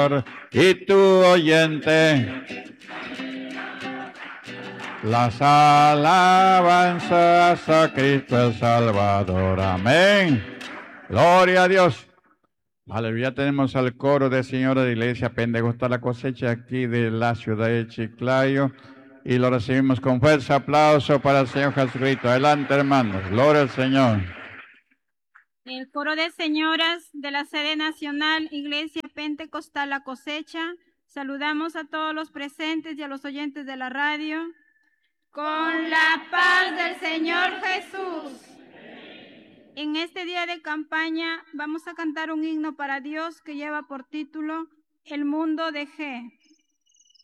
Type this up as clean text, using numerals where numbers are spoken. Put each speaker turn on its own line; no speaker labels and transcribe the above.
y tu oyente. Las alabanzas a Cristo el Salvador. Amén. Gloria a Dios. Aleluya. Tenemos al coro de Señora de Iglesia Pentecostal La Cosecha aquí de la ciudad de Chiclayo. Y lo recibimos con fuerza. Aplauso para el Señor Jesucristo. Adelante, hermanos. Gloria al Señor.
El coro de señoras de la sede nacional Iglesia Pentecostal La Cosecha. Saludamos a todos los presentes y a los oyentes de la radio. Con la paz del Señor Jesús. En este día de campaña vamos a cantar un himno para Dios que lleva por título El mundo de G.